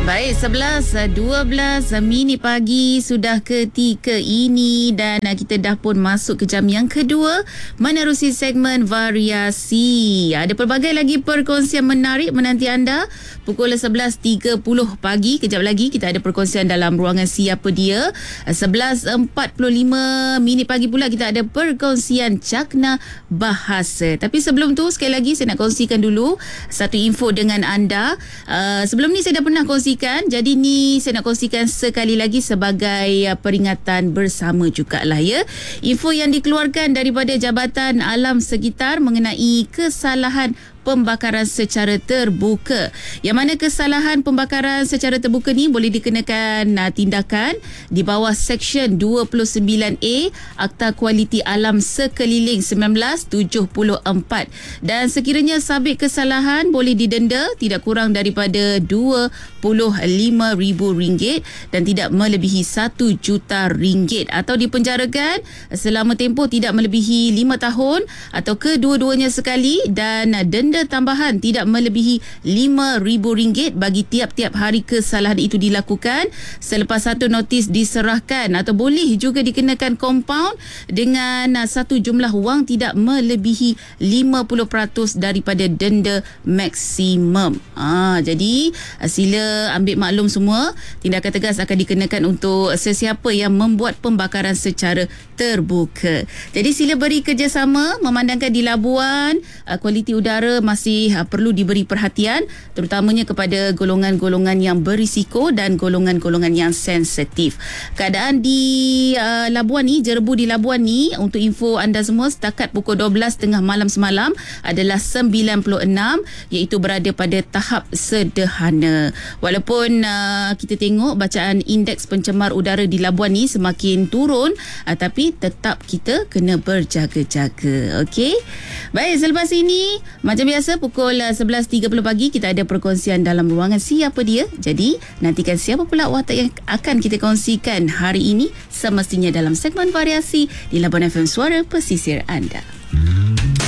Baik, 11.12 mini pagi sudah ketika ini dan kita dah pun masuk ke jam yang kedua menerusi segmen variasi. Ada pelbagai lagi perkongsian menarik menanti anda pukul 11.30 pagi. Kejap lagi kita ada perkongsian dalam ruangan Siapa Dia. 11.45 mini pagi pula kita ada perkongsian Cakna Bahasa. Tapi sebelum tu sekali lagi saya nak kongsikan dulu satu info dengan anda. Sebelum ni saya dah pernah kongsikan, jadi ni saya nak kongsikan sekali lagi sebagai peringatan bersama jugalah ya. Info yang dikeluarkan daripada Jabatan Alam Sekitar mengenai kesalahan pembakaran secara terbuka. Yang mana kesalahan pembakaran secara terbuka ni boleh dikenakan tindakan di bawah Seksyen 29A Akta Kualiti Alam Sekeliling 1974. Dan sekiranya sabit kesalahan boleh didenda tidak kurang daripada RM25,000 dan tidak melebihi RM1 juta atau dipenjarakan selama tempoh tidak melebihi 5 tahun atau kedua-duanya sekali dan denda tambahan tidak melebihi RM5,000 bagi tiap-tiap hari kesalahan itu dilakukan selepas satu notis diserahkan, atau boleh juga dikenakan kompaun dengan satu jumlah wang tidak melebihi 50% daripada denda maksimum. Jadi sila ambil maklum semua, tindakan tegas akan dikenakan untuk sesiapa yang membuat pembakaran secara terbuka. Jadi sila beri kerjasama, memandangkan di Labuan kualiti udara masih perlu diberi perhatian terutamanya kepada golongan-golongan yang berisiko dan golongan-golongan yang sensitif. Keadaan di Labuan ni, Jerebu di Labuan ni, untuk info anda semua, setakat pukul 12.30 malam semalam adalah 96, iaitu berada pada tahap sederhana. Walaupun kita tengok bacaan indeks pencemar udara di Labuan ni semakin turun, tapi tetap kita kena berjaga-jaga. Okey? Baik, selepas ini macam biasa pukul 11.30 pagi kita ada perkongsian dalam ruangan Siapa Dia. Jadi nantikan siapa pula watak yang akan kita kongsikan hari ini semestinya dalam segmen variasi di Labuan FM, Suara Pesisir anda.